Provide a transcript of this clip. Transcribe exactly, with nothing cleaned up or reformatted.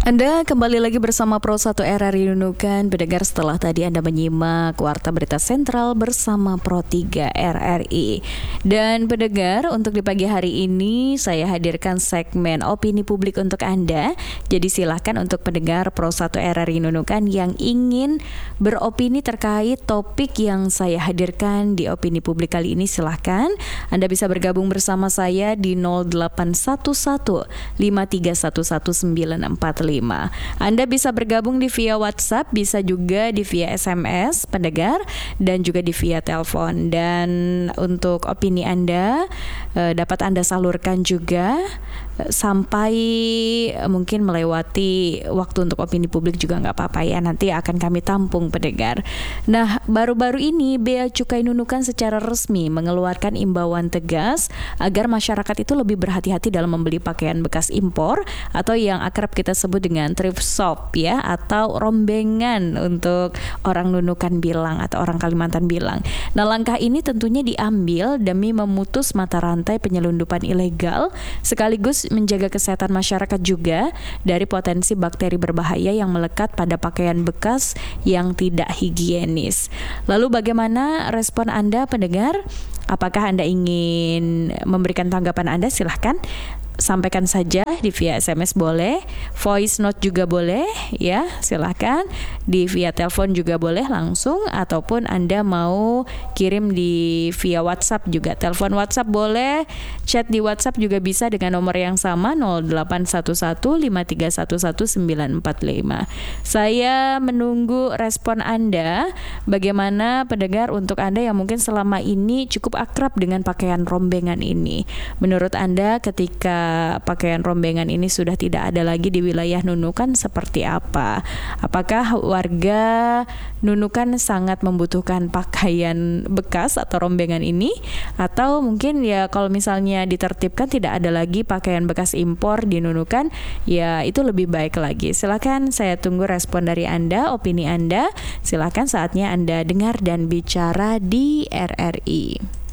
Anda kembali lagi bersama Pro satu R R I Nunukan. Pendengar, setelah tadi Anda menyimak Warta Berita Sentral bersama Pro tiga R R I. Dan pendengar, untuk di pagi hari ini saya hadirkan segmen opini publik untuk Anda. Jadi silahkan untuk pendengar Pro satu R R I Nunukan yang ingin beropini terkait topik yang saya hadirkan di opini publik kali ini, silahkan Anda bisa bergabung bersama saya di nol delapan satu satu lima tiga satu satu sembilan empat lima. Anda bisa bergabung di via WhatsApp, bisa juga di via S M S pendengar, dan juga di via telepon. Dan untuk opini Anda eh, dapat Anda salurkan juga eh, sampai eh, mungkin melewati waktu untuk opini publik juga nggak apa-apa ya, nanti akan kami tampung pendengar. Nah, baru-baru ini Bea Cukai Nunukan secara resmi mengeluarkan imbauan tegas agar masyarakat itu lebih berhati-hati dalam membeli pakaian bekas impor atau yang akrab kita sebut dengan thrift shop ya, atau rombengan untuk orang Nunukan bilang atau orang Kalimantan bilang. Nah, langkah ini tentunya diambil demi memutus mata rantai penyelundupan ilegal sekaligus menjaga kesehatan masyarakat juga dari potensi bakteri berbahaya yang melekat pada pakaian bekas yang tidak higienis. Lalu bagaimana respon Anda pendengar? Apakah Anda ingin memberikan tanggapan Anda? Silahkan sampaikan saja di via S M S boleh, voice note juga boleh ya, silahkan di via telepon juga boleh langsung, ataupun Anda mau kirim di via WhatsApp juga, telepon WhatsApp boleh, chat di WhatsApp juga bisa dengan nomor yang sama nol delapan satu satu lima tiga satu satu sembilan empat lima. Saya menunggu respon Anda. Bagaimana pendengar, untuk Anda yang mungkin selama ini cukup akrab dengan pakaian rombengan ini, menurut Anda ketika pakaian rombengan ini sudah tidak ada lagi di wilayah Nunukan seperti apa? Apakah warga Nunukan sangat membutuhkan pakaian bekas atau rombengan ini? Atau mungkin ya kalau misalnya ditertibkan tidak ada lagi pakaian bekas impor di Nunukan, ya itu lebih baik lagi. Silakan, saya tunggu respon dari Anda, opini Anda. Silakan, saatnya Anda dengar dan bicara di R R I.